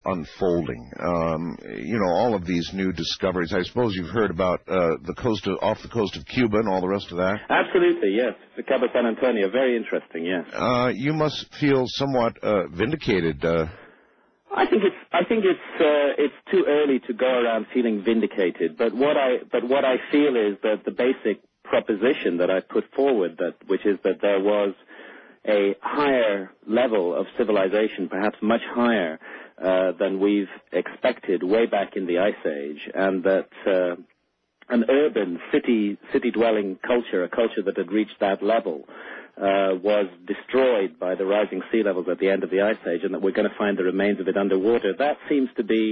unfolding? All of these new discoveries. I suppose you've heard about off the coast of Cuba and all the rest of that? Absolutely, yes. The Cabo San Antonio, very interesting, yes. You must feel somewhat vindicated. I think it's too early to go around feeling vindicated. But what I feel is that the basic proposition that I put forward, which is that there was a higher level of civilization, perhaps much higher than we've expected way back in the Ice Age, and that an urban city-dwelling culture, a culture that had reached that level, was destroyed by the rising sea levels at the end of the Ice Age, and that we're going to find the remains of it underwater. That seems to be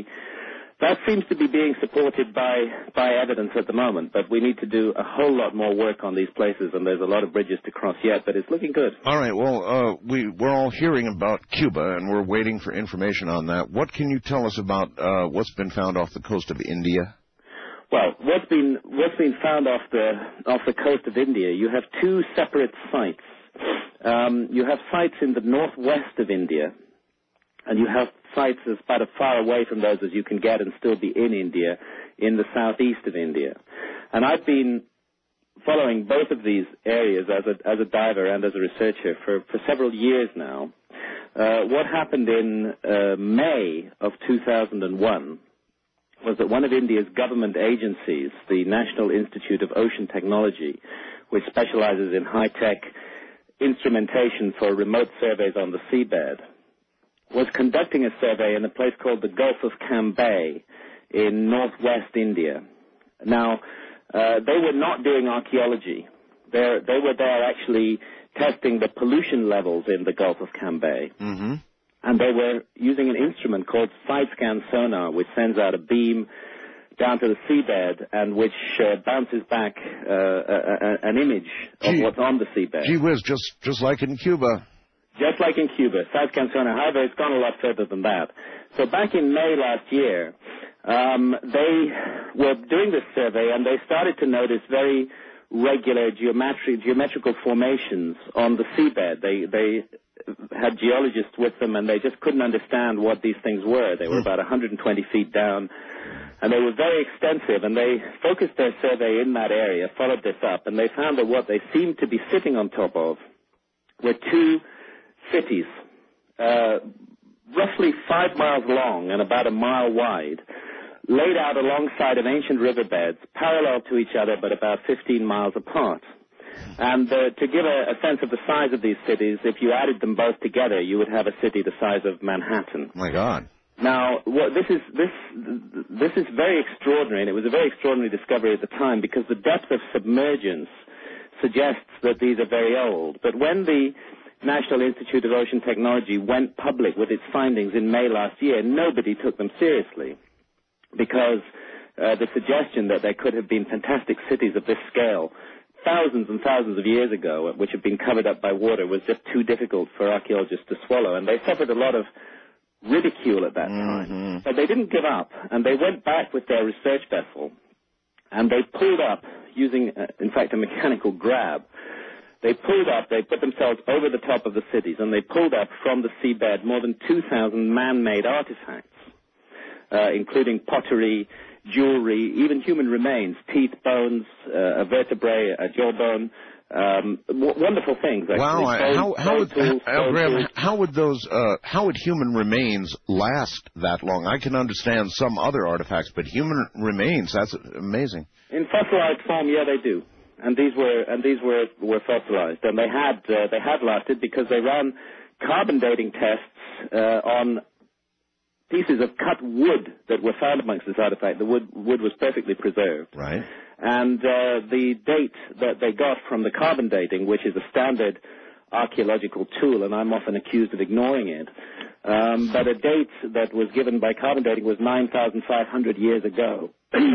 being supported by evidence at the moment, but we need to do a whole lot more work on these places, and there's a lot of bridges to cross yet, but it's looking good. All right, well, we're all hearing about Cuba, and we're waiting for information on that. What can you tell us about what's been found off the coast of India? Well, what's been found off the coast of India, you have two separate sites. You have sites in the northwest of India, and you have sites as about as far away from those as you can get and still be in India, in the southeast of India. And I've been following both of these areas as a diver and as a researcher for several years now. What happened in May of 2001 was that one of India's government agencies, the National Institute of Ocean Technology, which specializes in high-tech instrumentation for remote surveys on the seabed, was conducting a survey in a place called the Gulf of Cambay in northwest India. Now, they were not doing archaeology. They were there actually testing the pollution levels in the Gulf of Cambay. Mm-hmm. And they were using an instrument called side-scan sonar, which sends out a beam down to the seabed and which bounces back an image of what's on the seabed. Gee whiz, just like in Cuba. Just like in Cuba, side-scan sonar. However, it's gone a lot further than that. So back in May last year, they were doing this survey, and they started to notice very regular geometrical formations on the seabed. They had geologists with them, and they just couldn't understand what these things were. They were about 120 feet down, and they were very extensive, and they focused their survey in that area, followed this up, and they found that what they seemed to be sitting on top of were two cities, roughly 5 miles long and about a mile wide, laid out alongside of ancient riverbeds, parallel to each other but about 15 miles apart. And to give a sense of the size of these cities, if you added them both together, you would have a city the size of Manhattan. My God. Now, this is very extraordinary, and it was a very extraordinary discovery at the time because the depth of submergence suggests that these are very old. But when the National Institute of Ocean Technology went public with its findings in May last year, nobody took them seriously because the suggestion that there could have been fantastic cities of this scale thousands and thousands of years ago, which had been covered up by water, was just too difficult for archaeologists to swallow. And they suffered a lot of ridicule at that time. But they didn't give up, and they went back with their research vessel, and they pulled up using, in fact, a mechanical grab. They put themselves over the top of the cities, and they pulled up from the seabed more than 2,000 man-made artifacts, including pottery, jewelry, even human remains, teeth, bones, a vertebrae, a jawbone, wonderful things. Actually. Wow! How would human remains last that long? I can understand some other artifacts, but human remains—that's amazing. In fossilized form, yeah, they do. And these were fossilized, and they had lasted because they ran carbon dating tests on pieces of cut wood that were found amongst this artifact. The wood was perfectly preserved. Right. And the date that they got from the carbon dating, which is a standard archaeological tool, and I'm often accused of ignoring it, but a date that was given by carbon dating was 9,500 years ago,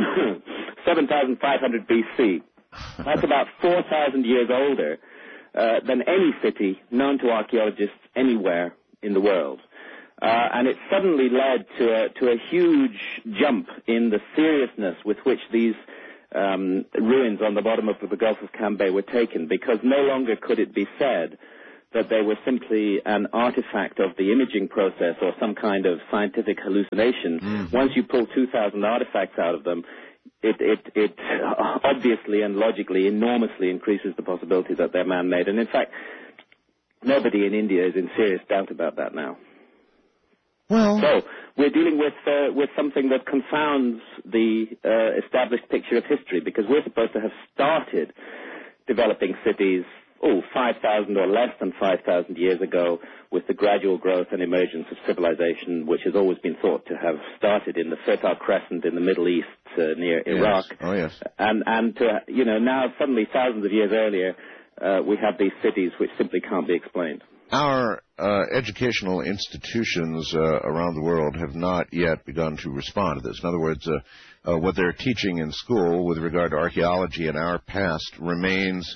7,500 BC. That's about 4,000 years older than any city known to archaeologists anywhere in the world. And it suddenly led to a huge jump in the seriousness with which these ruins on the bottom of the Gulf of Cambay were taken, because no longer could it be said that they were simply an artifact of the imaging process or some kind of scientific hallucination. Mm-hmm. Once you pull 2,000 artifacts out of them, it obviously and logically enormously increases the possibility that they're man-made. And in fact, nobody in India is in serious doubt about that now. Well, so we're dealing with something that confounds the established picture of history, because we're supposed to have started developing cities 5,000 or less than 5,000 years ago, with the gradual growth and emergence of civilization, which has always been thought to have started in the Fertile Crescent in the Middle East near Iraq. Oh, yes. And now suddenly thousands of years earlier, we have these cities which simply can't be explained. Our educational institutions around the world have not yet begun to respond to this. In other words, what they're teaching in school with regard to archaeology in our past remains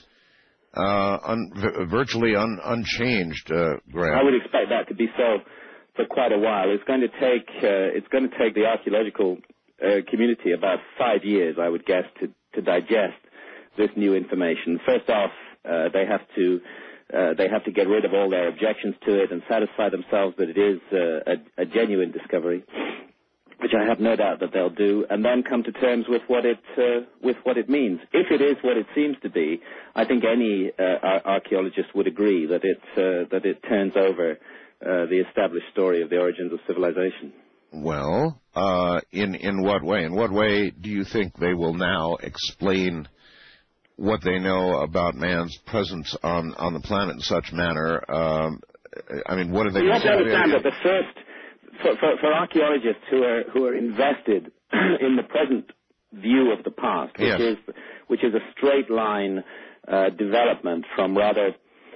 virtually unchanged, Graham. I would expect that to be so for quite a while. It's going to take the archaeological community about 5 years, I would guess, to digest this new information. First off, they have to get rid of all their objections to it and satisfy themselves that it is a genuine discovery, which I have no doubt that they'll do, and then come to terms with what it means. If it is what it seems to be, I think any archaeologist would agree that it turns over the established story of the origins of civilization. Well, in what way? In what way do you think they will now explain what they know about man's presence on the planet in such manner? What are they? You have to understand that the first. For archaeologists who are invested in the present view of the past, which is a straight line development from rather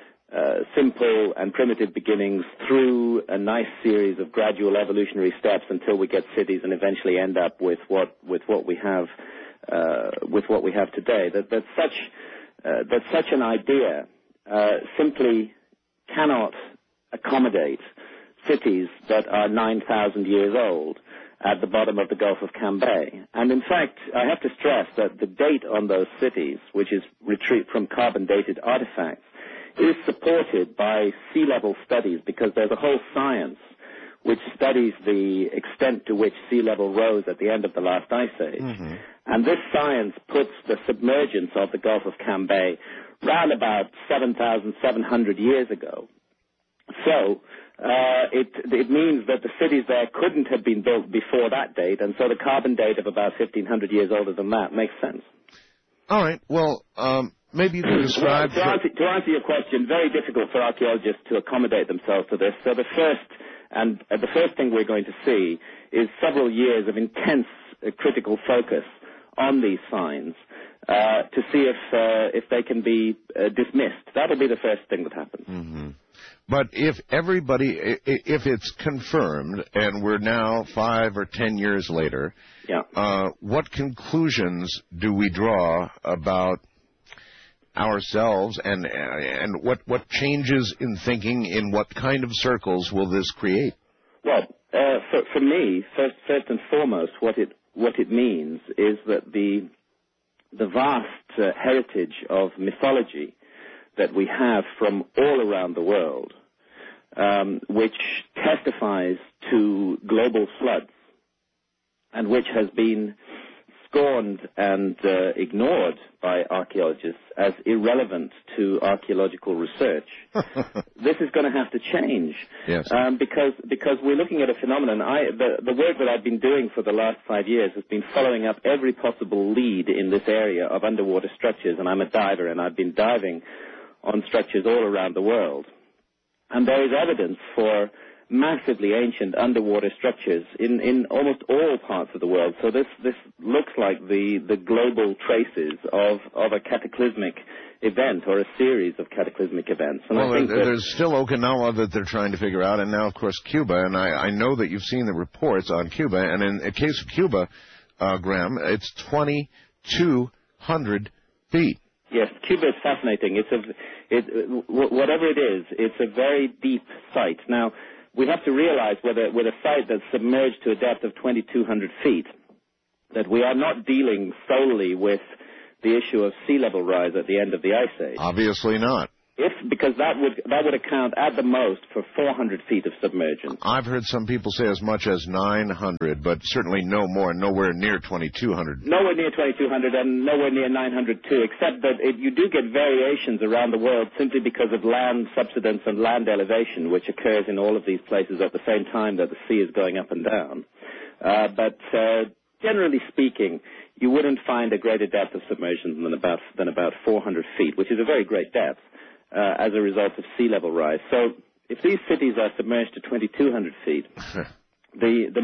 simple and primitive beginnings through a nice series of gradual evolutionary steps until we get cities and eventually end up with what we have today. That such an idea simply cannot accommodate cities that are 9,000 years old at the bottom of the Gulf of Cambay. And in fact, I have to stress that the date on those cities, which is retrieved from carbon-dated artifacts, is supported by sea level studies, because there's a whole science which studies the extent to which sea level rose at the end of the last ice age. Mm-hmm. And this science puts the submergence of the Gulf of Cambay round about 7,700 years ago. So it means that the cities there couldn't have been built before that date, and so the carbon date of about 1,500 years older than that makes sense. All right. Well, maybe you can describe... To answer your question, very difficult for archaeologists to accommodate themselves to this. So the first thing we're going to see is several years of intense critical focus on these finds to see if they can be dismissed. That'll be the first thing that happens. Mm-hmm. But if it's confirmed, and we're now 5 or 10 years later, what conclusions do we draw about ourselves, and what changes in thinking, in what kind of circles will this create? Well, for me, first and foremost, what it means is that the vast heritage of mythology that we have from all around the world, which testifies to global floods, and which has been scorned and ignored by archaeologists as irrelevant to archaeological research. This is going to have to change, yes. Because we're looking at a phenomenon. The work that I've been doing for the last 5 years has been following up every possible lead in this area of underwater structures, and I'm a diver, and I've been diving on structures all around the world. And there is evidence for massively ancient underwater structures in almost all parts of the world. So this looks like the global traces of a cataclysmic event, or a series of cataclysmic events. And well, there's still Okinawa that they're trying to figure out, and now, of course, Cuba. And I know that you've seen the reports on Cuba. And in the case of Cuba, Graham, it's 2,200 feet. Yes, Cuba is fascinating. Whatever it is, it's a very deep site. Now, we have to realize with a site that's submerged to a depth of 2,200 feet, that we are not dealing solely with the issue of sea level rise at the end of the ice age. Obviously not. because that would account at the most for 400 feet of submergence. I've heard some people say as much as 900, but certainly no more, nowhere near 2,200. Nowhere near 2,200 and nowhere near 900 too, except that you do get variations around the world simply because of land subsidence and land elevation, which occurs in all of these places at the same time that the sea is going up and down. But generally speaking, you wouldn't find a greater depth of submersion than about 400 feet, which is a very great depth. As a result of sea level rise. So if these cities are submerged to 2,200 feet, the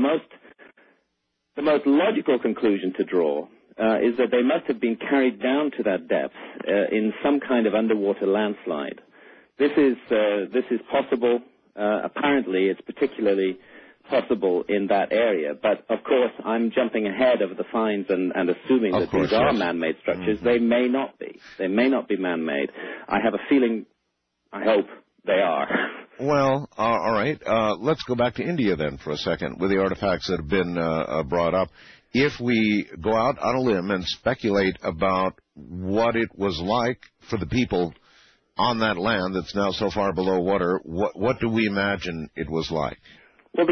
most logical conclusion to draw is that they must have been carried down to that depth in some kind of underwater landslide. This is possible. Apparently, it's particularly possible in that area. But, of course, I'm jumping ahead of the finds and assuming that these are man-made structures. They may not be. They may not be man-made. I have a feeling, I hope, they are. Well, all right. Let's go back to India then for a second with the artifacts that have been brought up. If we go out on a limb and speculate about what it was like for the people on that land that's now so far below water, what do we imagine it was like? Well,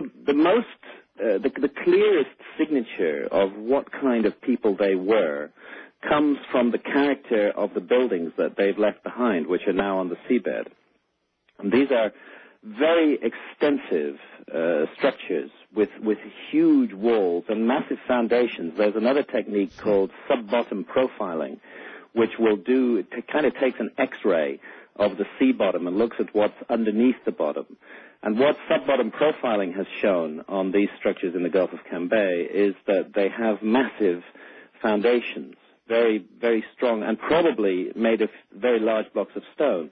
the clearest signature of what kind of people they were comes from the character of the buildings that they've left behind, which are now on the seabed. And these are very extensive structures with huge walls and massive foundations. There's another technique called sub-bottom profiling, which it kind of takes an X-ray of the sea bottom and looks at what's underneath the bottom. And what sub-bottom profiling has shown on these structures in the Gulf of Cambay is that they have massive foundations, very, very strong, and probably made of very large blocks of stone.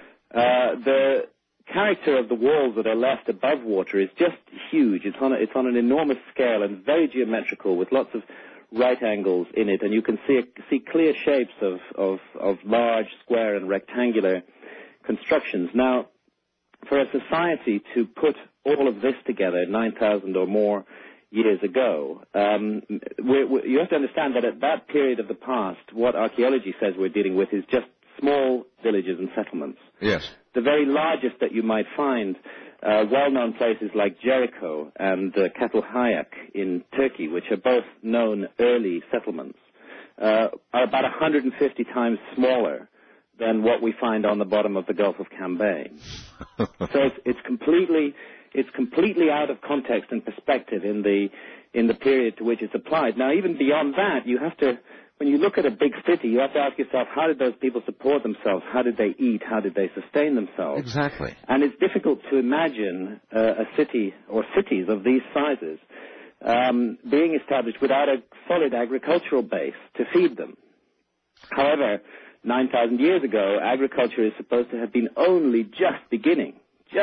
The character of the walls that are left above water is just huge. It's on an enormous scale and very geometrical with lots of right angles in it, and you can see clear shapes of large, square, and rectangular constructions. Now, for a society to put all of this together 9,000 or more years ago, you have to understand that at that period of the past, what archaeology says we're dealing with is just small villages and settlements. Yes. The very largest that you might find, well-known places like Jericho and Catalhayak in Turkey, which are both known early settlements, are about 150 times smaller than what we find on the bottom of the Gulf of Cambay. So it's completely out of context and perspective in the period to which it's applied. Now, even beyond that, when you look at a big city, you have to ask yourself, how did those people support themselves? How did they eat? How did they sustain themselves? Exactly. And it's difficult to imagine a city or cities of these sizes being established without a solid agricultural base to feed them. However, 9,000 years ago, agriculture is supposed to have been only just beginning,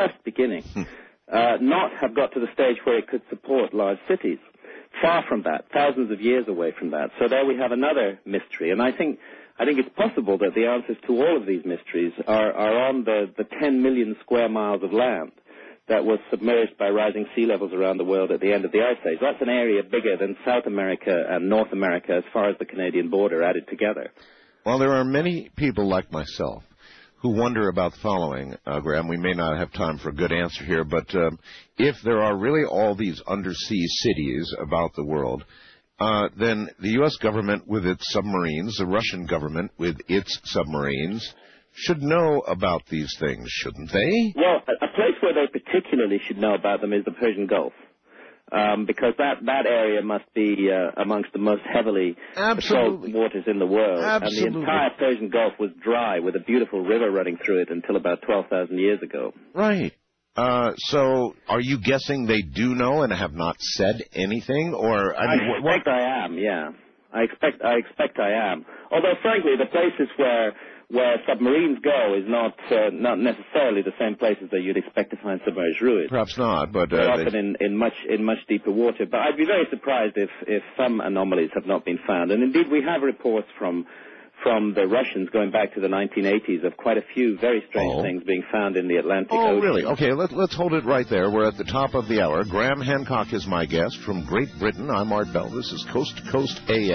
not have got to the stage where it could support large cities. Far from that, thousands of years away from that. So there we have another mystery. And I think it's possible that the answers to all of these mysteries are on the 10 million square miles of land that was submerged by rising sea levels around the world at the end of the Ice Age. That's an area bigger than South America and North America as far as the Canadian border added together. Well, there are many people like myself who wonder about the following, Graham. We may not have time for a good answer here, but if there are really all these undersea cities about the world, then the U.S. government with its submarines, the Russian government with its submarines, should know about these things, shouldn't they? Well, a place where they particularly should know about them is the Persian Gulf. Because that area must be amongst the most heavily patrolled waters in the world. Absolutely. And the entire Persian Gulf was dry with a beautiful river running through it until about 12,000 years ago. Right. So are you guessing they do know and have not said anything? Or I expect I am, yeah. I expect I am. Although, frankly, the places where submarines go is not necessarily the same places that you'd expect to find submerged ruins. Perhaps not, but they're often in much deeper water. But I'd be very surprised if some anomalies have not been found. And indeed, we have reports from the Russians going back to the 1980s of quite a few very strange things being found in the Atlantic Ocean. Oh, really? Okay, let's hold it right there. We're at the top of the hour. Graham Hancock is my guest from Great Britain. I'm Art Bell. This is Coast to Coast AM.